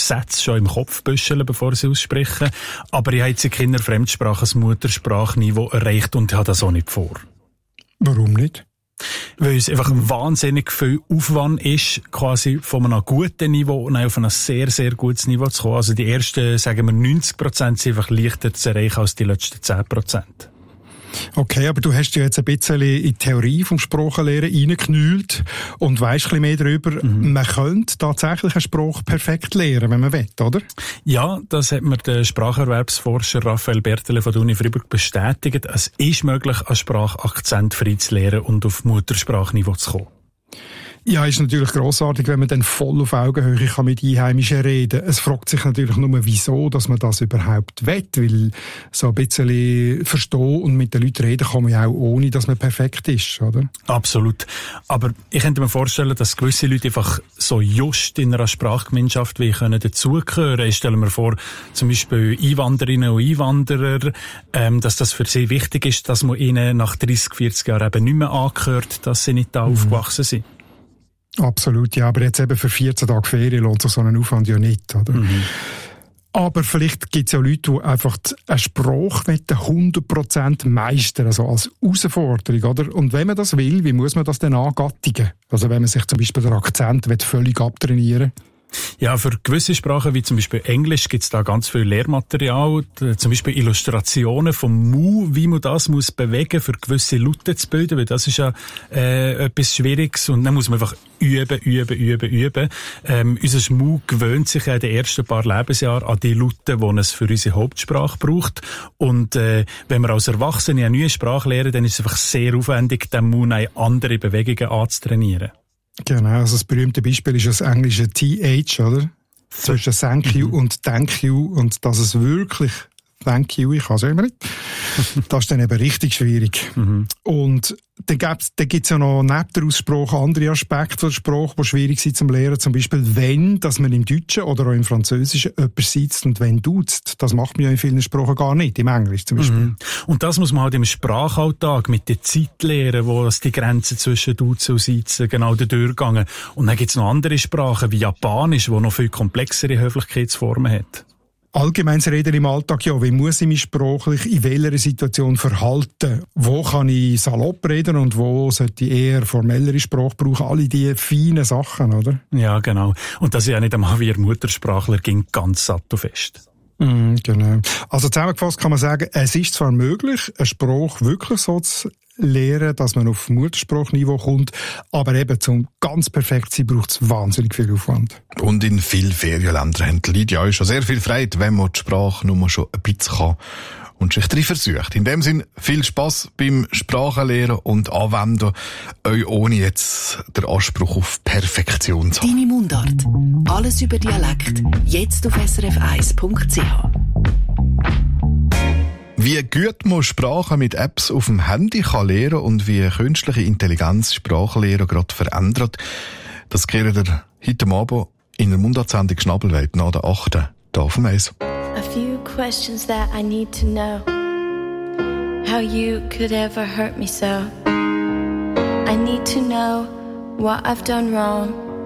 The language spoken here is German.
Sätze schon im Kopf büscheln, bevor sie aussprechen. Aber ich habe jetzt keine Fremdsprache als Muttersprachniveau erreicht und habe das auch nicht vor. Warum nicht? Weil es einfach wahnsinnig viel Aufwand ist, quasi von einem guten Niveau auf ein sehr, sehr gutes Niveau zu kommen. Also die ersten, sagen wir, 90% sind einfach leichter zu erreichen als die letzten 10%. Okay, aber du hast ja jetzt ein bisschen in die Theorie vom Sprachenlernen reingeknüllt und weisst ein bisschen mehr darüber. Man könnte tatsächlich einen Spruch perfekt lernen, wenn man will, oder? Ja, das hat mir der Spracherwerbsforscher Raphael Bertele von der Uni Freiburg bestätigt. Es ist möglich, einen Sprachakzent frei zu lernen und auf Muttersprachniveau zu kommen. Ja, ist natürlich grossartig, wenn man dann voll auf Augenhöhe kann mit Einheimischen reden. Es fragt sich natürlich nur, wieso, dass man das überhaupt will, weil so ein bisschen verstehen und mit den Leuten reden kann man ja auch ohne, dass man perfekt ist, oder? Absolut. Aber ich könnte mir vorstellen, dass gewisse Leute einfach so just in einer Sprachgemeinschaft wie können dazugehören. Ich stelle mir vor, zum Beispiel Einwanderinnen und Einwanderer, dass das für sie wichtig ist, dass man ihnen nach 30, 40 Jahren eben nicht mehr angehört, dass sie nicht da aufgewachsen sind. Absolut, ja, aber jetzt eben für 14 Tage Ferien lohnt sich so einen Aufwand ja nicht, oder? Aber vielleicht gibt es ja Leute, die einfach einen Spruch 100% meistern, also als Herausforderung, oder? Und wenn man das will, wie muss man das denn angattigen? Also wenn man sich zum Beispiel den Akzent völlig abtrainieren will. Ja, für gewisse Sprachen, wie zum Beispiel Englisch, gibt's da ganz viel Lehrmaterial, zum Beispiel Illustrationen vom Mu, wie man das muss bewegen, für gewisse Laute zu bilden, weil das ist ja etwas Schwieriges und dann muss man einfach üben. Unser Mu gewöhnt sich ja in den ersten paar Lebensjahren an die Laute, die es für unsere Hauptsprache braucht und wenn wir als Erwachsene eine neue Sprache lernen, dann ist es einfach sehr aufwendig, den Mu andere Bewegungen anzutrainieren. Genau, also das berühmte Beispiel ist das englische TH, oder? Zwischen Thank you und Thank you und dass es wirklich Thank you, ich kann es immer nicht. Das ist dann eben richtig schwierig. Und dann gibt's ja noch neben der Aussprache andere Aspekte der Sprache, die schwierig sind zum Lernen. Zum Beispiel, wenn, dass man im Deutschen oder auch im Französischen jemand sitzt und wenn duzt. Das macht man ja in vielen Sprachen gar nicht, im Englisch zum Beispiel. Und das muss man halt im Sprachalltag mit der Zeit lernen, wo die Grenzen zwischen Duzen und Sitzen genau durchgehen. Und dann gibt's noch andere Sprachen, wie Japanisch, die noch viel komplexere Höflichkeitsformen hat. Allgemeines Reden im Alltag, ja, wie muss ich mich sprachlich in welcher Situation verhalten? Wo kann ich salopp reden und wo sollte ich eher formellere Sprache brauchen? Alle diese feinen Sachen, oder? Ja, genau. Und das ist ja nicht einmal wie ein Muttersprachler ging ganz satt und fest. Genau. Also zusammengefasst kann man sagen, es ist zwar möglich, eine Sprache wirklich so zu lernen, dass man auf Muttersprachniveau kommt, aber eben zum ganz perfekt sein braucht es wahnsinnig viel Aufwand. Und in vielen Ferienländern haben die Leute ja auch schon sehr viel Freude, wenn man die Sprache nur schon ein bisschen kann und sich drin versucht. In dem Sinn viel Spass beim Sprachenlernen und Anwenden, euch ohne jetzt den Anspruch auf Perfektion zu haben. Deine Mundart. Alles über Dialekt. Jetzt auf srf1.ch. Wie gut man Sprachen mit Apps auf dem Handy kann lernen und wie künstliche Intelligenz Sprachenlehre gerade verändert, das klärt ihr heute Abend in der Mundartsendung Schnabelwelt nach der 8. hier auf dem Eis. A few questions that I need to know. How you could ever hurt me so. I need to know what I've done wrong.